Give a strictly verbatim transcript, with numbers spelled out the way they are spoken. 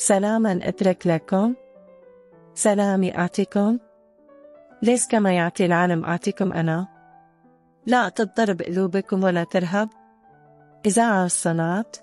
سلاما أترك لكم، سلامي أعطيكم، ليس كما يعطي العالم أعطيكم أنا. لا تضطرب قلوبكم ولا ترهب. إذاعة الصلاة